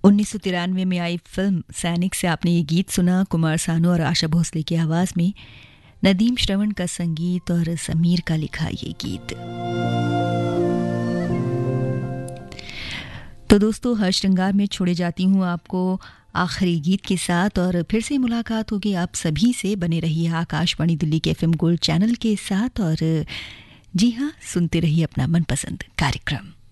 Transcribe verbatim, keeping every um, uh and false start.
उन्नीस सौ तिरानवे में आई फिल्म सैनिक से आपने ये गीत सुना। कुमार सानू और आशा भोसले की आवाज में, नदीम श्रवण का संगीत और समीर का लिखा ये गीत। तो दोस्तों, हर श्रृंगार में छोड़े जाती हूँ आपको आखिरी गीत के साथ, और फिर से मुलाकात होगी आप सभी से। बने रहिए आकाशवाणी दिल्ली के एफएम गोल्ड चैनल के साथ, और जी हाँ, सुनते रहिए अपना मनपसंद कार्यक्रम।